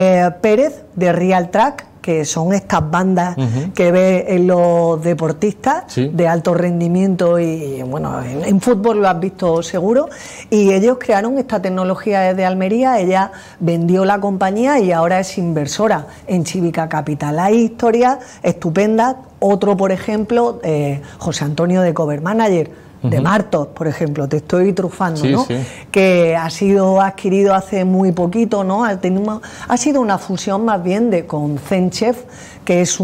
Pérez de Real Track, que son estas bandas que ves en los deportistas de alto rendimiento y bueno, en fútbol lo has visto seguro, y ellos crearon esta tecnología desde Almería. Ella vendió la compañía y ahora es inversora en Civica Capital. Hay historias estupendas. Otro, por ejemplo, José Antonio de Cover Manager, de Martos, por ejemplo, te estoy trufando, ¿no? Que ha sido adquirido hace muy poquito, ¿no? Ha sido una fusión más bien con ZenChef, que es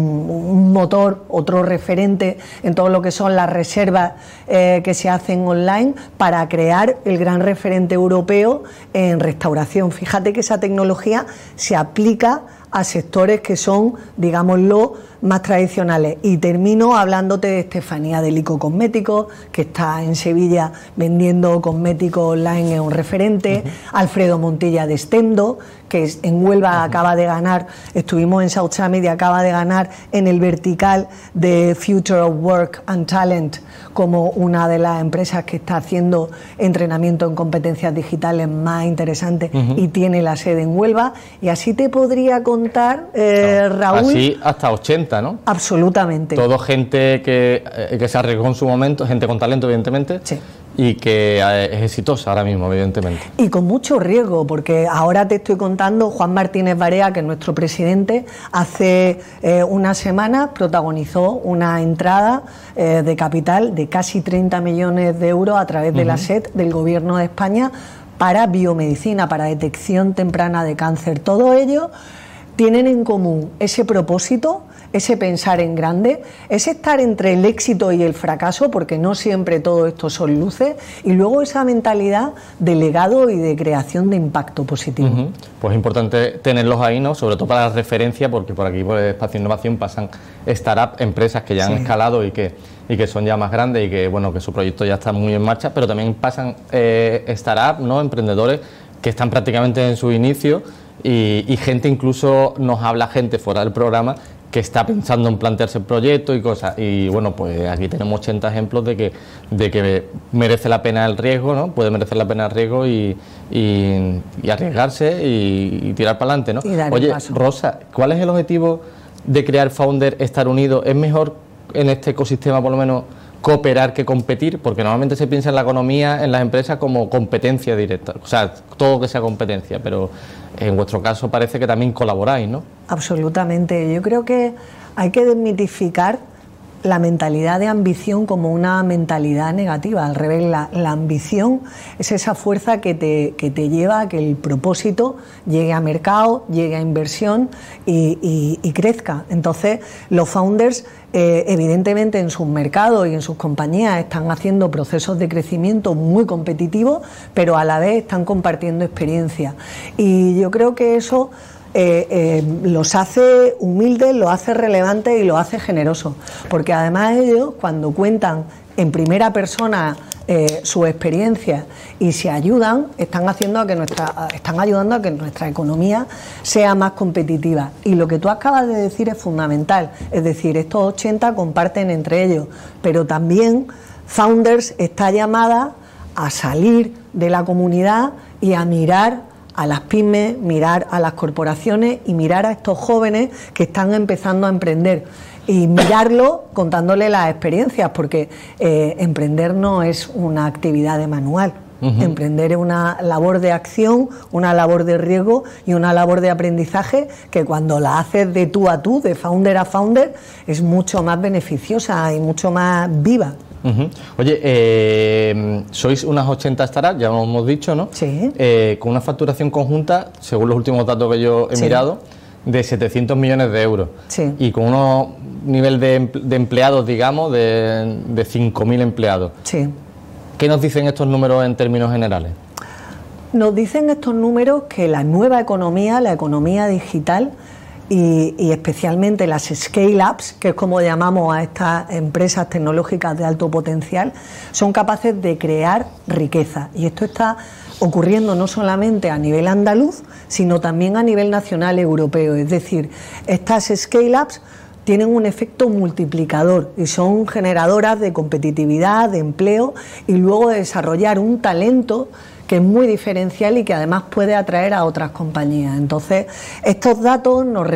un motor, otro referente en todo lo que son las reservas que se hacen online, para crear el gran referente europeo en restauración. Fíjate que esa tecnología se aplica a sectores que son, digámoslo, más tradicionales. Y termino hablándote de Estefanía de Lico Cosméticos, que está en Sevilla vendiendo cosméticos online, es un referente. Alfredo Montilla de Stendo, que en Huelva acaba de ganar, estuvimos en South Summit y acaba de ganar en el vertical de Future of Work and Talent como una de las empresas que está haciendo entrenamiento en competencias digitales más interesantes y tiene la sede en Huelva. Y así te podría contar, Raúl. Así hasta 80, ¿no? Absolutamente. Todo gente que se arriesgó en su momento, gente con talento, evidentemente. Sí. Y que es exitosa ahora mismo, evidentemente. Y con mucho riesgo, porque ahora te estoy contando, Juan Martínez Barea, que es nuestro presidente, hace unas semanas protagonizó una entrada de capital de casi 30 millones de euros a través de la SED del Gobierno de España para biomedicina, para detección temprana de cáncer. Todo ello tienen en común ese propósito, ese pensar en grande, ese estar entre el éxito y el fracaso, porque no siempre todo esto son luces, y luego esa mentalidad de legado y de creación de impacto positivo. Pues es importante tenerlos ahí, ¿no? Sobre todo para la referencia, porque por aquí, por el Espacio Innovación, pasan startups, empresas que ya han escalado y que son ya más grandes y que, bueno, que su proyecto ya está muy en marcha, pero también pasan startups, ¿no? Emprendedores que están prácticamente en su inicio. Y gente, incluso nos habla gente fuera del programa que está pensando en plantearse el proyecto y cosas. Y bueno, pues aquí tenemos 80 ejemplos de que merece la pena el riesgo, ¿no? Puede merecer la pena el riesgo y arriesgarse y tirar para adelante, ¿no? Oye, Rosa, ¿cuál es el objetivo de crear Founder, estar unidos? ¿Es mejor en este ecosistema, por lo menos, cooperar que competir? Porque normalmente se piensa en la economía, en las empresas, como competencia directa, o sea, todo que sea competencia, pero en vuestro caso parece que también colaboráis, ¿no? Absolutamente. Yo creo que hay que desmitificar la mentalidad de ambición como una mentalidad negativa. Al revés, la ambición es esa fuerza que te lleva a que el propósito llegue a mercado, llegue a inversión y crezca. Entonces, los founders, evidentemente, en sus mercados y en sus compañías están haciendo procesos de crecimiento muy competitivos, pero a la vez están compartiendo experiencia. Y yo creo que eso los hace humildes, los hace relevantes y los hace generosos, porque además ellos, cuando cuentan en primera persona su experiencia y se ayudan, están ayudando a que nuestra economía sea más competitiva. Y lo que tú acabas de decir es fundamental, es decir, estos 80 comparten entre ellos, pero también Founders está llamada a salir de la comunidad y a mirar a las pymes, mirar a las corporaciones y mirar a estos jóvenes que están empezando a emprender. Y mirarlo contándole las experiencias, porque emprender no es una actividad de manual. Emprender es una labor de acción, una labor de riesgo y una labor de aprendizaje que cuando la haces de tú a tú, de founder a founder, es mucho más beneficiosa y mucho más viva. Oye, sois unas 80 startups, ya lo hemos dicho, ¿no? Sí. Con una facturación conjunta, según los últimos datos que yo he mirado, de 700 millones de euros. Sí. Y con un nivel de empleados, digamos, de 5.000 empleados. Sí. ¿Qué nos dicen estos números en términos generales? Nos dicen estos números que la nueva economía, la economía digital, y especialmente las scale-ups, que es como llamamos a estas empresas tecnológicas de alto potencial, son capaces de crear riqueza. Y esto está ocurriendo no solamente a nivel andaluz, sino también a nivel nacional europeo. Es decir, estas scale-ups tienen un efecto multiplicador y son generadoras de competitividad, de empleo y luego de desarrollar un talento que es muy diferencial y que además puede atraer a otras compañías. Entonces, estos datos nos